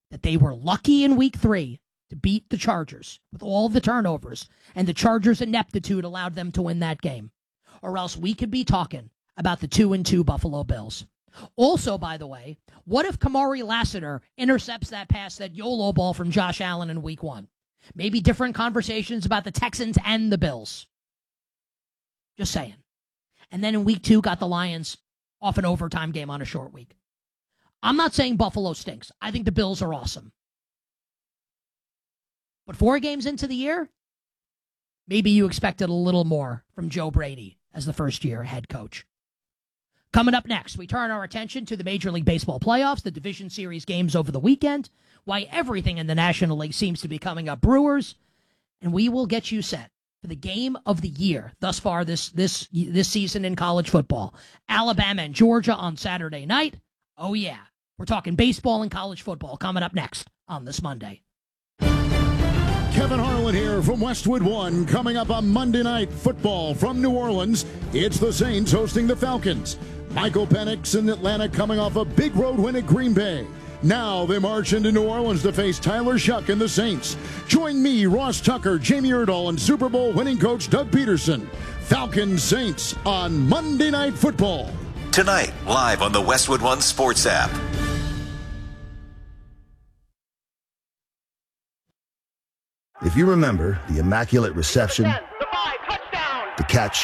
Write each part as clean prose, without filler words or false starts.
that they were lucky in week 3 to beat the Chargers with all the turnovers, and the Chargers' ineptitude allowed them to win that game. Or else we could be talking about the 2-2 Buffalo Bills. Also, by the way, what if Kamari Lassiter intercepts that pass, that YOLO ball from Josh Allen in week 1? Maybe different conversations about the Texans and the Bills. Just saying. And then in week 2, got the Lions off an overtime game on a short week. I'm not saying Buffalo stinks. I think the Bills are awesome. But 4 games into the year, maybe you expected a little more from Joe Brady as the first-year head coach. Coming up next, we turn our attention to the Major League Baseball playoffs, the Division Series games over the weekend, why everything in the National League seems to be coming up Brewers, and we will get you set for the game of the year thus far this season in college football. Alabama and Georgia on Saturday night. Oh, yeah. We're talking baseball and college football coming up next on this Monday. Kevin Harlan here from Westwood One. Coming up on Monday Night Football from New Orleans, it's the Saints hosting the Falcons. Michael Penix in Atlanta coming off a big road win at Green Bay. Now they march into New Orleans to face Tyler Shuck and the Saints. Join me, Ross Tucker, Jamie Erdahl, and Super Bowl winning coach Doug Peterson. Falcons Saints on Monday Night Football. Tonight, live on the Westwood One Sports app. If you remember the immaculate reception, the catch,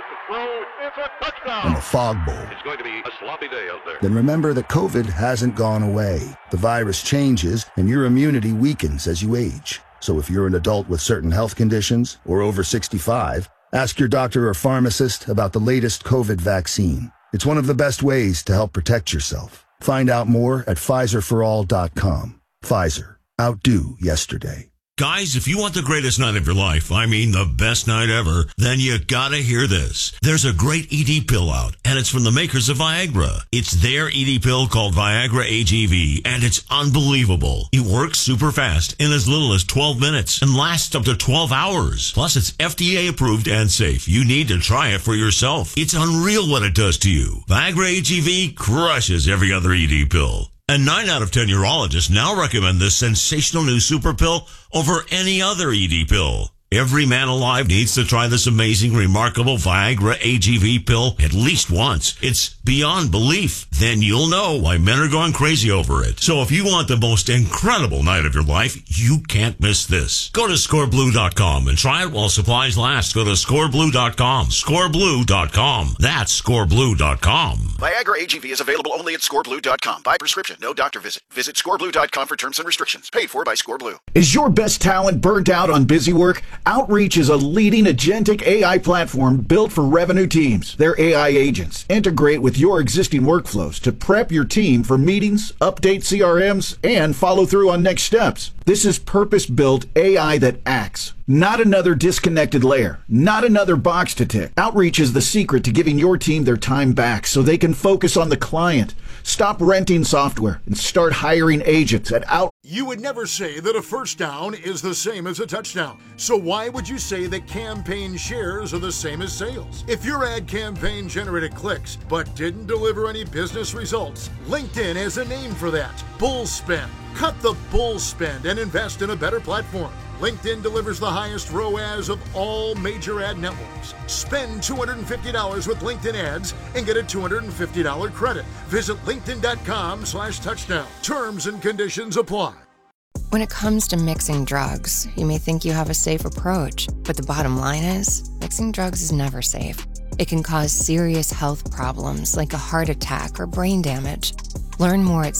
and the fog bowl, it's going to be a sloppy day out there. Then remember that COVID hasn't gone away. The virus changes, and your immunity weakens as you age. So if you're an adult with certain health conditions or over 65, ask your doctor or pharmacist about the latest COVID vaccine. It's one of the best ways to help protect yourself. Find out more at PfizerForAll.com. Pfizer. Outdo yesterday. Guys, if you want the greatest night of your life, I mean the best night ever, then you gotta hear this. There's a great ED pill out, and it's from the makers of Viagra. It's their ED pill called Viagra AGV, and it's unbelievable. It works super fast in as little as 12 minutes and lasts up to 12 hours. Plus, it's FDA approved and safe. You need to try it for yourself. It's unreal what it does to you. Viagra AGV crushes every other ED pill. And 9 out of 10 urologists now recommend this sensational new super pill over any other ED pill. Every man alive needs to try this amazing, remarkable Viagra AGV pill at least once. It's beyond belief. Then you'll know why men are going crazy over it. So if you want the most incredible night of your life, you can't miss this. Go to scoreblue.com and try it while supplies last. Go to scoreblue.com. Scoreblue.com. That's scoreblue.com. Viagra AGV is available only at scoreblue.com. By prescription, no doctor visit. Visit scoreblue.com for terms and restrictions. Paid for by Scoreblue. Is your best talent burnt out on busy work? Outreach is a leading agentic AI platform built for revenue teams. Their AI agents integrate with your existing workflows to prep your team for meetings, update CRMs, and follow through on next steps. This is purpose-built AI that acts. Not another disconnected layer. Not another box to tick. Outreach is the secret to giving your team their time back so they can focus on the client. Stop renting software and start hiring agents at Outreach. You would never say that a first down is the same as a touchdown. So why would you say that campaign shares are the same as sales? If your ad campaign generated clicks but didn't deliver any business results, LinkedIn has a name for that. Bull spend. Cut the bull spend and invest in a better platform. LinkedIn delivers the highest ROAS of all major ad networks. Spend $250 with LinkedIn ads and get a $250 credit. Visit linkedin.com/touchdown. Terms and conditions apply. When it comes to mixing drugs, you may think you have a safe approach, but the bottom line is, mixing drugs is never safe. It can cause serious health problems like a heart attack or brain damage. Learn more at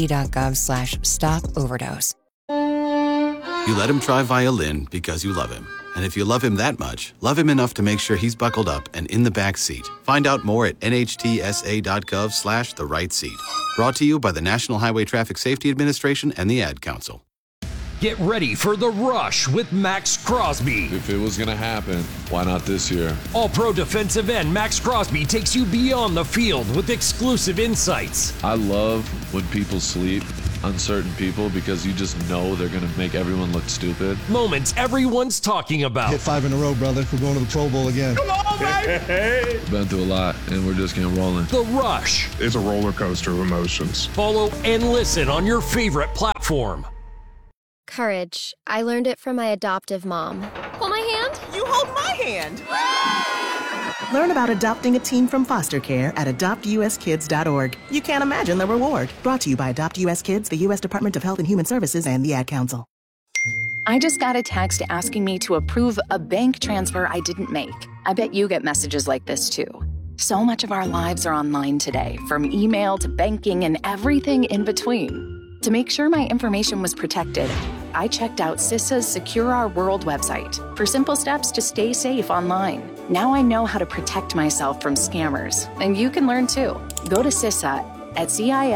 cdc.gov/stop-overdose. You let him try violin because you love him. And if you love him that much, love him enough to make sure he's buckled up and in the back seat. Find out more at nhtsa.gov/the right seat. Brought to you by the National Highway Traffic Safety Administration and the Ad Council. Get ready for The Rush with Max Crosby. If it was going to happen, why not this year? All-Pro defensive end Max Crosby takes you beyond the field with exclusive insights. I love when people sleep uncertain people because you just know they're going to make everyone look stupid. Moments everyone's talking about. Hit 5 in a row, brother. We're going to the Pro Bowl again. Come on, baby! Been through a lot, and we're just getting rolling. The Rush. It's a roller coaster of emotions. Follow and listen on your favorite platform. platform. Courage. I learned it from my adoptive mom. Hold my hand. You hold my hand. Learn about adopting a teen from foster care at adoptuskids.org. You can't imagine the reward. Brought to you by Adopt US Kids, the U.S. Department of Health and Human Services, and the Ad Council. I just got a text asking me to approve a bank transfer I didn't make. I bet you get messages like this too. So much of our lives are online today, from email to banking and everything in between. To make sure my information was protected, I checked out CISA's Secure Our World website for simple steps to stay safe online. Now I know how to protect myself from scammers, and you can learn too. Go to CISA at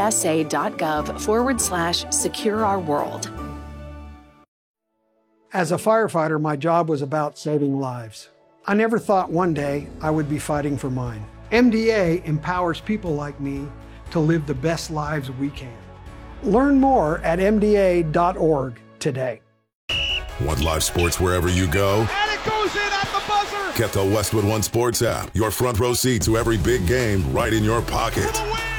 cisa.gov/Secure Our World. As a firefighter, my job was about saving lives. I never thought one day I would be fighting for mine. MDA empowers people like me to live the best lives we can. Learn more at MDA.org today. Want live sports wherever you go? And it goes in at the buzzer! Get the Westwood One Sports app. Your front row seat to every big game right in your pocket.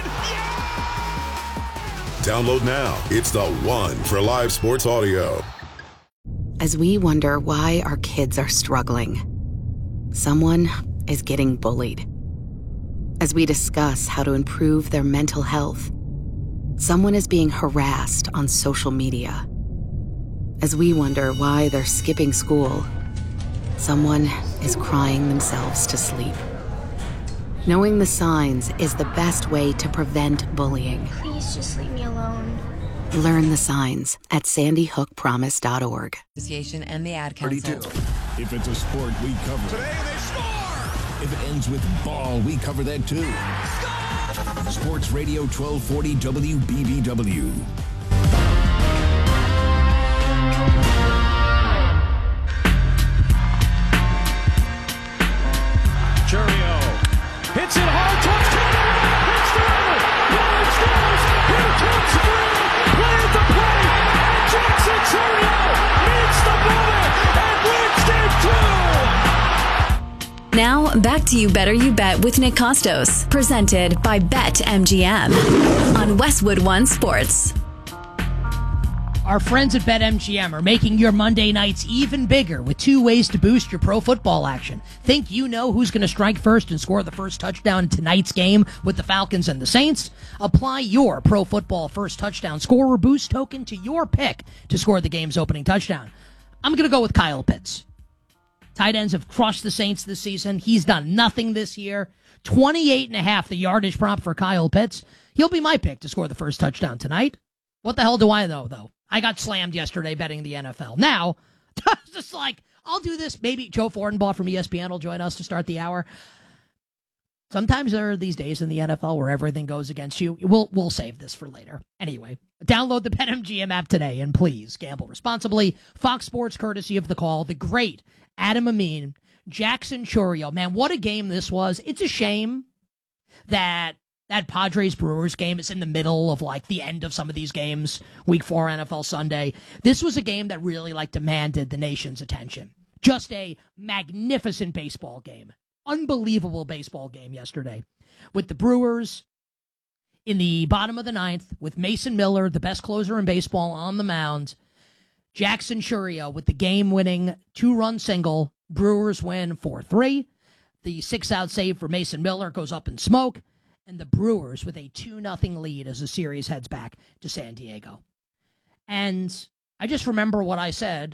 Download now. It's the one for live sports audio. As we wonder why our kids are struggling, someone is getting bullied. As we discuss how to improve their mental health, someone is being harassed on social media. As we wonder why they're skipping school, someone is crying themselves to sleep. Knowing the signs is the best way to prevent bullying. Please just leave me alone. Learn the signs at sandyhookpromise.org. Association and the Ad Council. 32. If it's a sport, we cover it. Today they score! If it ends with ball, we cover that too. Score! Sports Radio 1240 WBBW. Churio hits it hard, touchdown! Hits the river! Yards goes! Here comes Green! Play the play! And Jackson Churio meets the brother and wins game 2! Now, back to You Better You Bet with Nick Costos, presented by BetMGM on Westwood One Sports. Our friends at BetMGM are making your Monday nights even bigger with 2 ways to boost your pro football action. Think you know who's going to strike first and score the first touchdown in tonight's game with the Falcons and the Saints? Apply your pro football first touchdown scorer boost token to your pick to score the game's opening touchdown. I'm going to go with Kyle Pitts. Tight ends have crushed the Saints this season. He's done nothing this year. 28.5 the yardage prop for Kyle Pitts. He'll be my pick to score the first touchdown tonight. What the hell do I know, though? I got slammed yesterday betting the NFL. Now, just like, I'll do this. Maybe Joe Fortenbaugh from ESPN will join us to start the hour. Sometimes there are these days in the NFL where everything goes against you. We'll save this for later. Anyway, download the BetMGM app today, and please gamble responsibly. Fox Sports, courtesy of The Call, the great Adam Amin, Jackson Churio. Man, what a game this was. It's a shame that Padres-Brewers game is in the middle of, like, the end of some of these games, Week 4 NFL Sunday. This was a game that really, like, demanded the nation's attention. Just a magnificent baseball game. Unbelievable baseball game yesterday. With the Brewers in the bottom of the 9th, with Mason Miller, the best closer in baseball, on the mound. Jackson Churio with the game-winning 2-run single. Brewers win 4-3. The 6-out save for Mason Miller goes up in smoke. And the Brewers with a 2-0 lead as the series heads back to San Diego. And I just remember what I said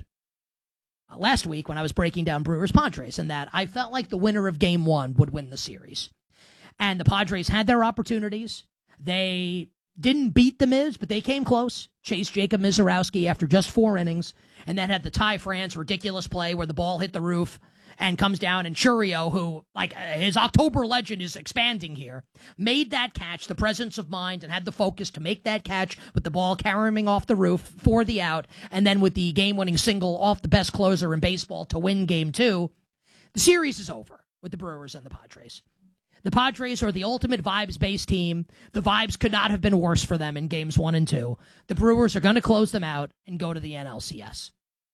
last week when I was breaking down Brewers-Padres, and that I felt like the winner of Game 1 would win the series. And the Padres had their opportunities. They didn't beat the Miz, but they came close. Chased Jacob Mizorowski after just 4 innings, and then had the Ty France ridiculous play where the ball hit the roof and comes down, and Churio, who, like, his October legend is expanding here, made that catch, the presence of mind, and had the focus to make that catch with the ball carrying off the roof for the out, and then with the game-winning single off the best closer in baseball to win Game 2. The series is over with the Brewers and the Padres. The Padres are the ultimate vibes-based team. The vibes could not have been worse for them in Games 1 and 2. The Brewers are going to close them out and go to the NLCS.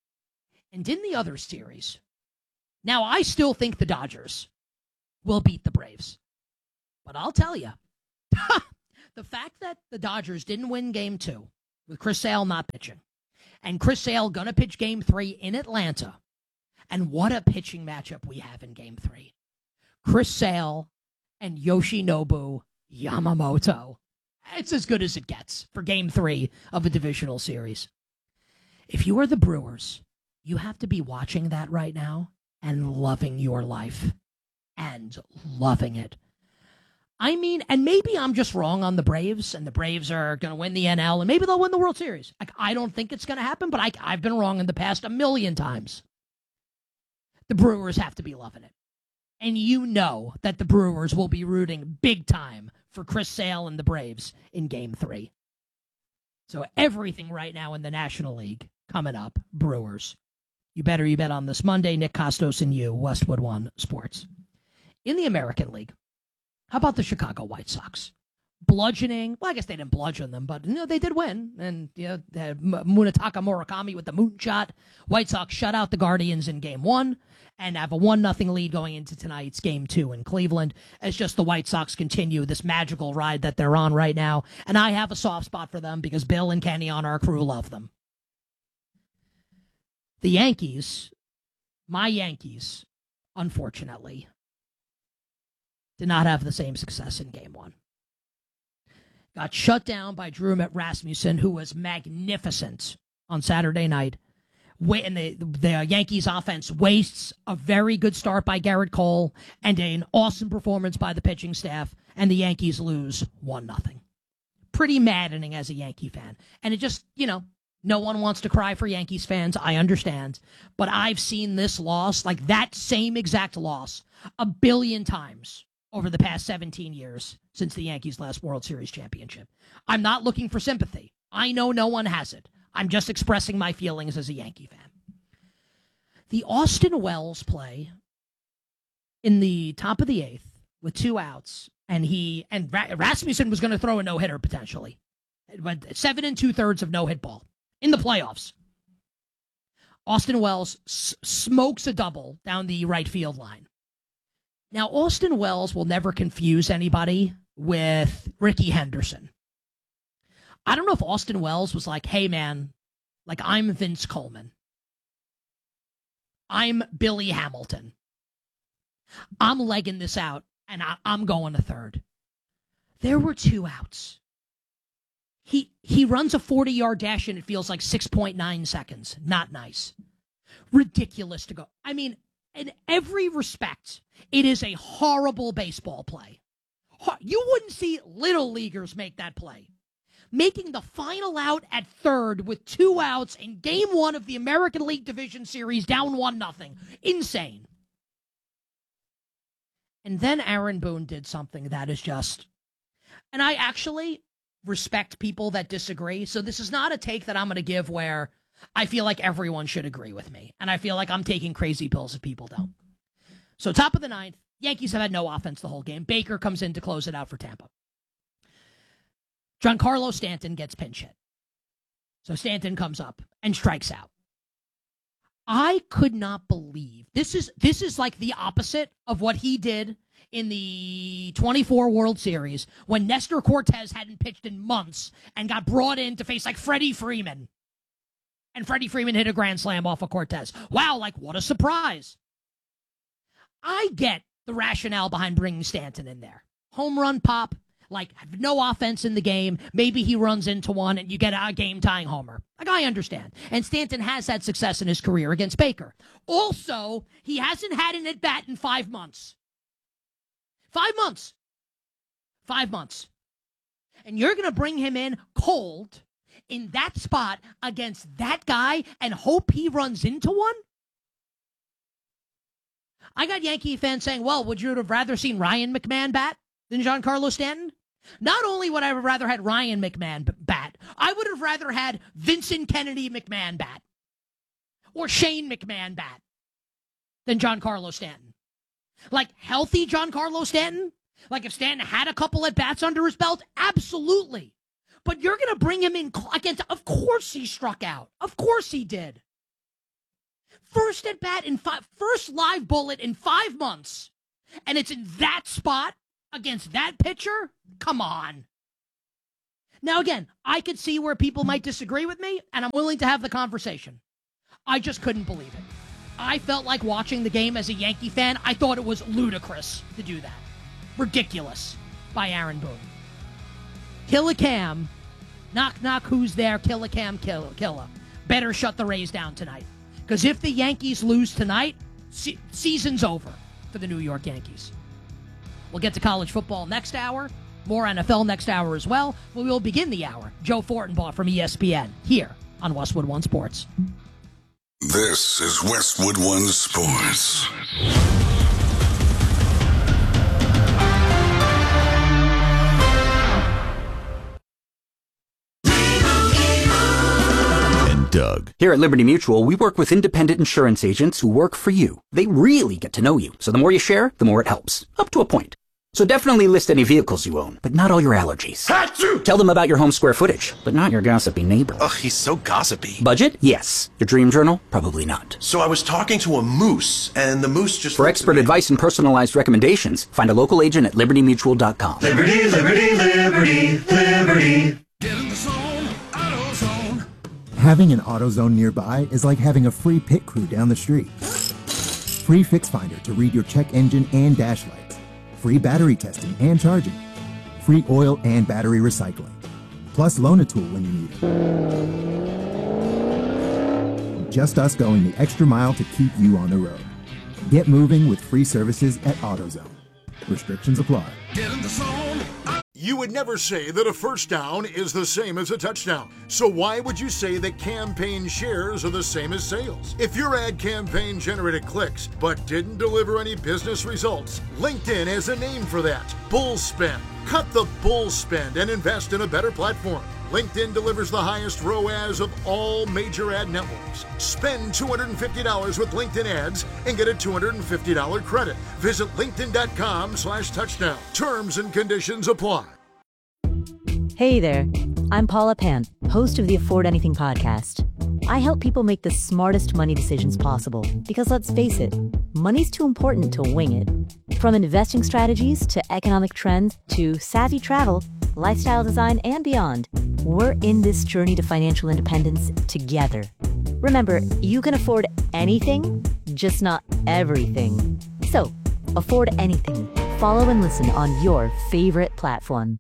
And in the other series, now, I still think the Dodgers will beat the Braves. But I'll tell you, the fact that the Dodgers didn't win Game 2 with Chris Sale not pitching. And Chris Sale going to pitch Game 3 in Atlanta. And what a pitching matchup we have in Game 3. Chris Sale and Yoshinobu Yamamoto. It's as good as it gets for Game 3 of a divisional series. If you are the Brewers, you have to be watching that right now and loving your life. And loving it. I mean, and maybe I'm just wrong on the Braves, and the Braves are going to win the NL, and maybe they'll win the World Series. Like, I don't think it's going to happen, but I've been wrong in the past a million times. The Brewers have to be loving it. And you know that the Brewers will be rooting big time for Chris Sale and the Braves in Game 3. So everything right now in the National League coming up, Brewers. You bet on this Monday. Nick Costos and you, Westwood One Sports. In the American League, how about the Chicago White Sox? Bludgeoning. Well, I guess they didn't bludgeon them, but they did win. And Munetaka Murakami with the moonshot. White Sox shut out the Guardians in Game 1 and have a 1-0 lead going into tonight's Game 2 in Cleveland. As just the White Sox continue this magical ride that they're on right now. And I have a soft spot for them because Bill and Kenny on our crew love them. The Yankees, my Yankees, unfortunately, did not have the same success in Game 1. Got shut down by Drew Rasmussen, who was magnificent on Saturday night. And the Yankees offense wastes a very good start by Garrett Cole and an awesome performance by the pitching staff, and the Yankees lose 1-0. Pretty maddening as a Yankee fan. And it just, no one wants to cry for Yankees fans. I understand. But I've seen this loss, like that same exact loss, 1 billion times over the past 17 years since the Yankees' last World Series championship. I'm not looking for sympathy. I know no one has it. I'm just expressing my feelings as a Yankee fan. The Austin Wells play in the top of the 8th with 2 outs, and Rasmussen was going to throw a no-hitter potentially. It went 7 2/3 of no-hit ball in the playoffs. Austin Wells smokes a double down the right field line. Now, Austin Wells will never confuse anybody with Ricky Henderson. I don't know if Austin Wells was like, hey, man, like I'm Vince Coleman. I'm Billy Hamilton. I'm legging this out, and I'm going to third. There were 2 outs. He runs a 40-yard dash, and it feels like 6.9 seconds. Not nice. Ridiculous to go. I mean, in every respect, it is a horrible baseball play. You wouldn't see little leaguers make that play. Making the final out at third with 2 outs in Game 1 of the American League Division Series down 1-0. Insane. And then Aaron Boone did something that is just... And I actually respect people that disagree, so this is not a take that I'm going to give where I feel like everyone should agree with me, and I feel like I'm taking crazy pills if people don't. So top of the 9th, Yankees have had no offense the whole game. Baker comes in to close it out for Tampa. Giancarlo Stanton gets pinch hit. So Stanton comes up and strikes out. I could not believe this is like the opposite of what he did in the 24 World Series when Nestor Cortez hadn't pitched in months and got brought in to face like Freddie Freeman. And Freddie Freeman hit a grand slam off of Cortez. Wow, like what a surprise. I get the rationale behind bringing Stanton in there. Home run pop, like no offense in the game. Maybe he runs into one and you get a game-tying homer. Like I understand. And Stanton has had success in his career against Baker. Also, he hasn't had an at-bat in 5 months. 5 months. 5 months. And you're going to bring him in cold in that spot against that guy and hope he runs into one? I got Yankee fans saying, well, would you have rather seen Ryan McMahon bat than Giancarlo Stanton? Not only would I have rather had Ryan McMahon bat, I would have rather had Vincent Kennedy McMahon bat or Shane McMahon bat than Giancarlo Stanton. Like healthy Giancarlo Stanton? Like if Stanton had a couple at bats under his belt? Absolutely. But you're going to bring him in against, of course he struck out. Of course he did. First at bat first live bullet in 5 months. And it's in that spot against that pitcher? Come on. Now, again, I could see where people might disagree with me, and I'm willing to have the conversation. I just couldn't believe it. I felt like watching the game as a Yankee fan. I thought it was ludicrous to do that. Ridiculous by Aaron Boone. Killa Cam, knock, knock, who's there? Killa Cam, Killa. Better shut the Rays down tonight. Because if the Yankees lose tonight, season's over for the New York Yankees. We'll get to college football next hour. More NFL next hour as well. We will begin the hour. Joe Fortenbaugh from ESPN here on Westwood One Sports. This is Westwood One Sports. Doug. Here at Liberty Mutual, we work with independent insurance agents who work for you. They really get to know you, so the more you share, the more it helps. Up to a point. So definitely list any vehicles you own, but not all your allergies. Achoo! Tell them about your home square footage, but not your gossipy neighbor. Ugh, he's so gossipy. Budget? Yes. Your dream journal? Probably not. So I was talking to a moose, and the moose just... For expert advice and personalized recommendations, find a local agent at libertymutual.com. Liberty, liberty, liberty, liberty. Get in the zone, AutoZone. Having an AutoZone nearby is like having a free pit crew down the street. Free Fix Finder to read your check engine and dash lights. Free battery testing and charging. Free oil and battery recycling. Plus loan a tool when you need it. Just us going the extra mile to keep you on the road. Get moving with free services at AutoZone. Restrictions apply. Get in the zone. You would never say that a first down is the same as a touchdown. So why would you say that campaign shares are the same as sales? If your ad campaign generated clicks but didn't deliver any business results, LinkedIn has a name for that. Bull spend. Cut the bull spend and invest in a better platform. LinkedIn delivers the highest ROAS of all major ad networks. Spend $250 with LinkedIn ads and get a $250 credit. Visit linkedin.com/touchdown. Terms and conditions apply. Hey there, I'm Paula Pant, host of the Afford Anything podcast. I help people make the smartest money decisions possible because, let's face it, money's too important to wing it. From investing strategies to economic trends to savvy travel, lifestyle design, and beyond, we're in this journey to financial independence together. Remember, you can afford anything, just not everything. So, afford anything. Follow and listen on your favorite platform.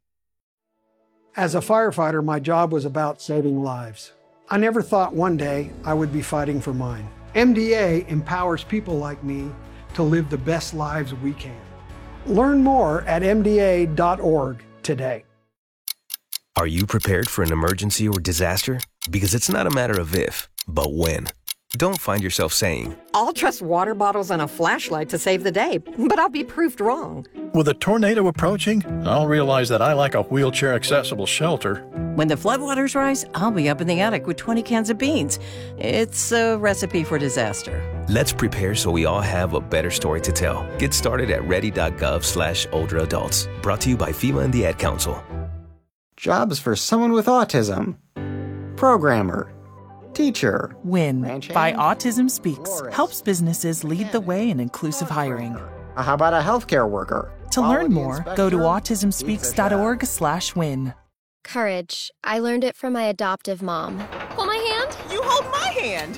As a firefighter, my job was about saving lives. I never thought one day I would be fighting for mine. MDA empowers people like me to live the best lives we can. Learn more at MDA.org today. Are you prepared for an emergency or disaster? Because it's not a matter of if, but when. Don't find yourself saying, I'll trust water bottles and a flashlight to save the day, but I'll be proved wrong. With a tornado approaching, I'll realize that I lack a wheelchair-accessible shelter. When the floodwaters rise, I'll be up in the attic with 20 cans of beans. It's a recipe for disaster. Let's prepare so we all have a better story to tell. Get started at ready.gov/older adults. Brought to you by FEMA and the Ad Council. Jobs for someone with autism. Programmer. Teacher. WIN by Autism Speaks helps businesses lead the way in inclusive hiring. How about a healthcare worker? To learn more, go to autismspeaks.org/win. Courage. I learned it from my adoptive mom. Hold my hand. You hold my hand.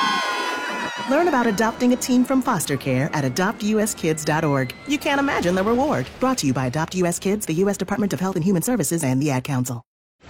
Learn about adopting a teen from foster care at adoptuskids.org. You can't imagine the reward. Brought to you by Adopt US Kids, the U.S. Department of Health and Human Services, and the Ad Council.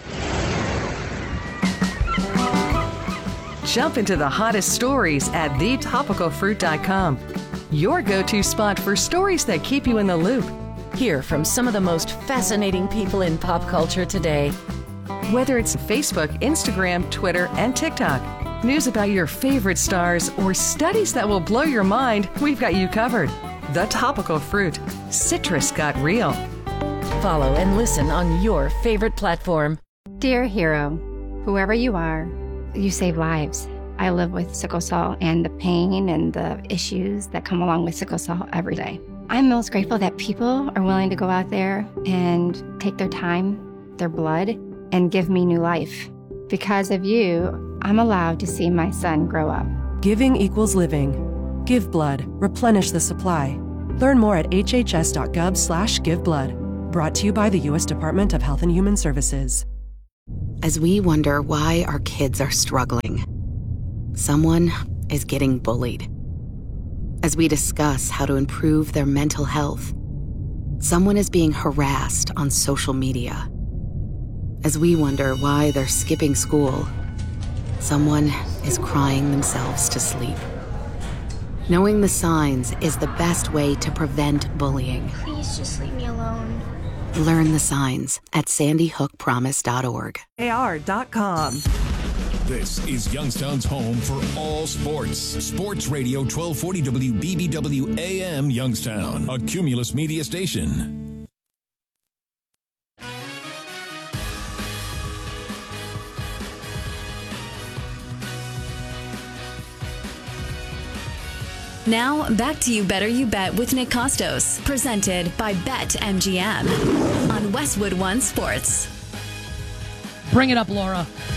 Jump into the hottest stories at thetopicalfruit.com. Your go-to spot for stories that keep you in the loop. Hear from some of the most fascinating people in pop culture today. Whether it's Facebook, Instagram, Twitter, and TikTok, news about your favorite stars, or studies that will blow your mind, we've got you covered. The Topical Fruit. Citrus got real. Follow and listen on your favorite platform. Dear hero, whoever you are, you save lives. I live with sickle cell and the pain and the issues that come along with sickle cell every day. I'm most grateful that people are willing to go out there and take their time, their blood, and give me new life. Because of you, I'm allowed to see my son grow up. Giving equals living. Give blood. Replenish the supply. Learn more at hhs.gov/giveblood. Brought to you by the U.S. Department of Health and Human Services. As we wonder why our kids are struggling, someone is getting bullied. As we discuss how to improve their mental health, someone is being harassed on social media. As we wonder why they're skipping school, someone is crying themselves to sleep. Knowing the signs is the best way to prevent bullying. Please just leave me alone. Learn the signs at sandyhookpromise.org. AR.com. This is Youngstown's home for all sports. Sports Radio 1240 WBBW AM Youngstown, a Cumulus media station. Now, back to You Better You Bet with Nick Costos, presented by BetMGM on Westwood One Sports. Bring it up, Laura.